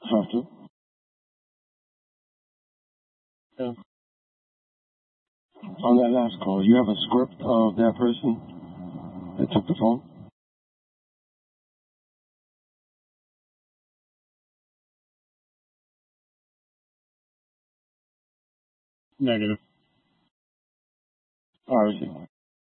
Have to. Yeah. On that last call, you have a script of that person that took the phone? Negative. Oh, I see.